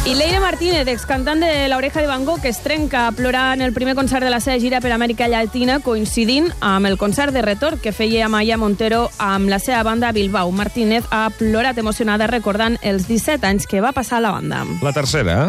I Leire Martínez, excantant de La Oreja de Van Gogh, que es trenca a plorar en el primer concert de la seva gira per Amèrica Llatina, coincidint amb el concert de retorn que feia Amaya Montero amb la seva banda a Bilbao. Martínez ha plorat emocionada recordant els 17 anys que va passar a la banda. La tercera.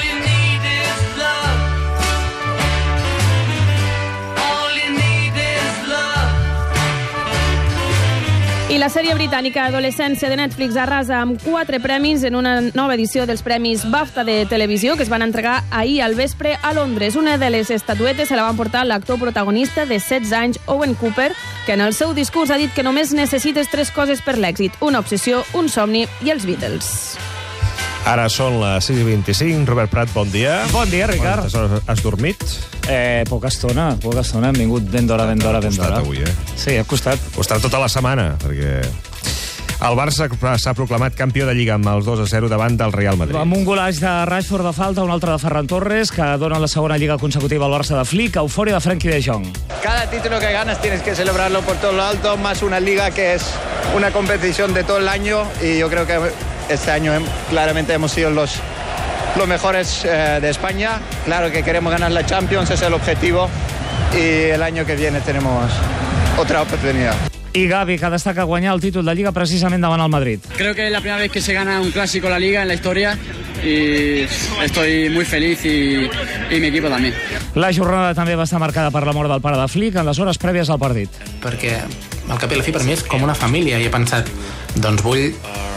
I la sèrie britànica Adolescència de Netflix arrasa amb 4 premis en una nova edició dels premis BAFTA de televisió que es van entregar ahir al vespre a Londres. Una de les estatuetes se la van portar l'actor protagonista de 16 anys, Owen Cooper, que en el seu discurs ha dit que només necessites 3 coses per l'èxit: una obsessió, un somni i els Beatles. Ara són les 6:25. Robert Prat, bon dia. Bon dia, Ricard. Quantes hores has dormit? Poca estona. Hem vingut ben d'hora. Ha costat avui, Sí, ha costat. Costat tota la setmana, perquè el Barça s'ha proclamat campió de Lliga amb els 2-0 davant del Real Madrid. Amb un golaç de Rashford de falta, un altre de Ferran Torres, que dona la segona Lliga consecutiva al Barça de Flick, eufòria de Frenkie de Jong. Cada título que ganas tienes que celebrarlo por todo lo alto, más una Liga que es una competición de todo el año, y yo creo que este año claramente hemos sido los mejores de España. Claro que queremos ganar la Champions, ese es el objetivo, y el año que viene tenemos otra oportunidad. I Gavi, que destaca guanyar el títol de Lliga precisament davant el Madrid. Creo que es la primera vez que se gana un clásico en la Liga en la historia y estoy muy feliz y mi equipo también. La jornada també va estar marcada per la mort del pare de Flick en les hores prèvies al partit. Perquè al cap i a la fi per mi és com una família i he pensat, doncs vull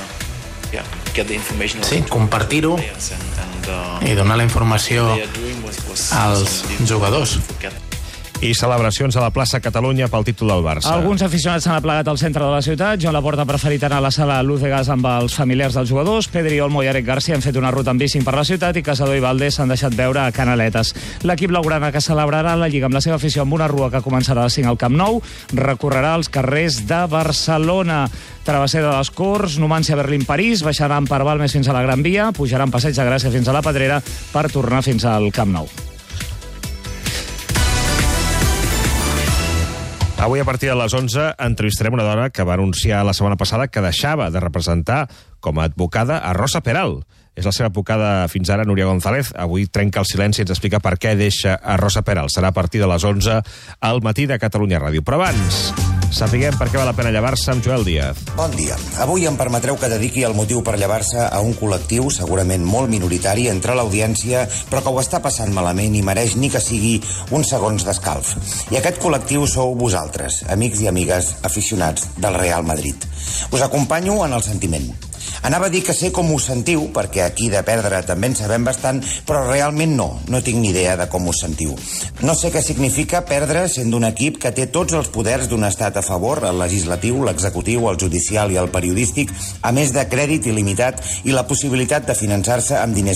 compartir-ho i donar la informació als jugadors. I celebracions a la plaça Catalunya pel títol del Barça. Alguns aficionats s'han aplegat al centre de la ciutat. Joan Laporta ha preferit anar a la sala Luz de Gas amb els familiars dels jugadors. Pedri Olmo i Eric Garcia han fet una ruta amb bici per la ciutat i Casador i Valdés s'han deixat veure a Canaletes. L'equip blaugrana, que celebrarà la Lliga amb la seva afició amb una rua que començarà a les 5 al Camp Nou, recorrerà els carrers de Barcelona. Travessera de les Corts, Numància, Berlín, París, baixaran per Balmes fins a la Gran Via, pujaran Passeig de Gràcia fins a la Pedrera per tornar fins al Camp Nou. Avui, a partir de les 11, entrevistarem una dona que va anunciar la setmana passada que deixava de representar com a advocada a Rosa Peral. És la seva advocada fins ara, Núria González. Avui trenca el silenci i ens explica per què deixa a Rosa Peral. Serà a partir de les 11 al matí de Catalunya Ràdio. Però abans, sapiguem per què val la pena llevar-se amb Joel Díaz. Bon dia. Avui em permetreu que dediqui el motiu per llevar-se a un col·lectiu segurament molt minoritari entre l'audiència, però que ho està passant malament i mereix ni que sigui uns segons d'escalf. I aquest col·lectiu sou vosaltres, amics i amigues aficionats del Real Madrid. Us acompanyo en el sentiment. Anava a dir que sé com us sentiu, perquè aquí de perdre també en sabem bastant, però realment no tinc ni idea de com us sentiu. No sé què significa perdre sent d'un equip que té tots els poders d'un estat a favor, el legislatiu, l'executiu, el judicial i el periodístic, a més de crèdit il·limitat i la possibilitat de finançar-se amb diners